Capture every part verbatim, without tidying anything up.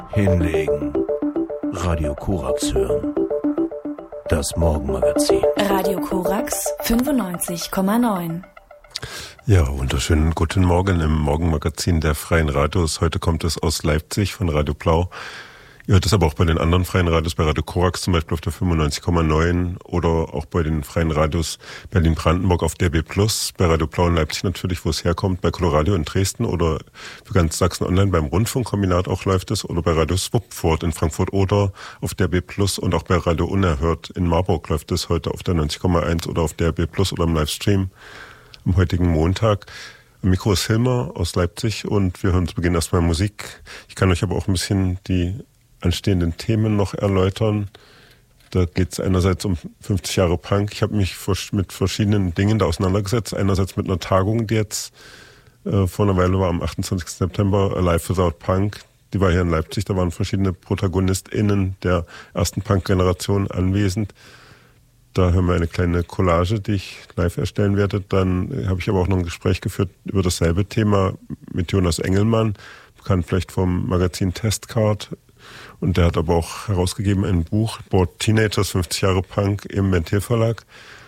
Hinlegen. Radio Korax hören. Das Morgenmagazin. Radio Korax fünfundneunzig Komma neun. Ja, wunderschönen guten Morgen im Morgenmagazin der Freien Radios. Heute kommt es aus Leipzig von Radio Blau. Ihr hört es aber auch bei den anderen Freien Radios, bei Radio Korax zum Beispiel auf der fünfundneunzig Komma neun oder auch bei den Freien Radios Berlin-Brandenburg auf D A B plus, bei Radio Blau in Leipzig natürlich, wo es herkommt, bei Coloradio in Dresden oder für ganz Sachsen Online beim Rundfunkkombinat auch läuft es oder bei Radio Swupfurt in Frankfurt oder auf D A B plus und auch bei Radio Unerhört in Marburg läuft es heute auf der neunzig Komma eins oder auf D A B plus oder im Livestream am heutigen Montag. Am Mikro ist Hilmer aus Leipzig und wir hören zu Beginn erstmal Musik. Ich kann euch aber auch ein bisschen die anstehenden Themen noch erläutern. Da geht es einerseits um fünfzig Jahre Punk. Ich habe mich mit verschiedenen Dingen da auseinandergesetzt. Einerseits mit einer Tagung, die jetzt äh, vor einer Weile war, am achtundzwanzigsten September, Alive Without Punk. Die war hier in Leipzig. Da waren verschiedene ProtagonistInnen der ersten Punk-Generation anwesend. Da hören wir eine kleine Collage, die ich live erstellen werde. Dann habe ich aber auch noch ein Gespräch geführt über dasselbe Thema mit Jonas Engelmann, bekannt vielleicht vom Magazin Testcard. Und der hat aber auch herausgegeben ein Buch, Bored Teenagers, fünfzig Jahre Punk im Ventil Verlag.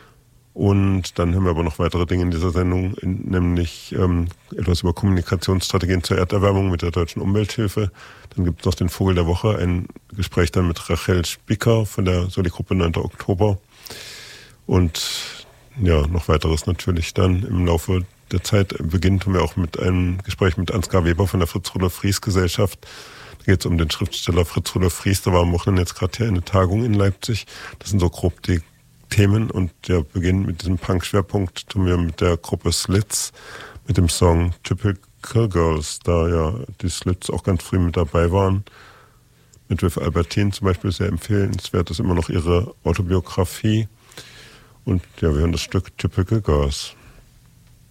Und dann haben wir aber noch weitere Dinge in dieser Sendung, nämlich ähm, etwas über Kommunikationsstrategien zur Erderwärmung mit der Deutschen Umwelthilfe. Dann gibt es noch den Vogel der Woche, ein Gespräch dann mit Rachel Spicker von der Soli-Gruppe neunter Oktober. Und ja, noch weiteres natürlich dann im Laufe der Zeit. Beginnt haben wir auch mit einem Gespräch mit Ansgar Weber von der Fritz-Rudolf-Fries-Gesellschaft. Da geht es um den Schriftsteller Fritz Rudolf Fries. Da war am Wochenende jetzt gerade hier eine Tagung in Leipzig. Das sind so grob die Themen. Und der Beginn mit diesem Punk-Schwerpunkt tun wir mit der Gruppe Slits, mit dem Song Typical Girls, da ja die Slits auch ganz früh mit dabei waren. Mit Viv Albertine zum Beispiel sehr empfehlenswert ist immer noch ihre Autobiografie. Und ja, wir hören das Stück Typical Girls.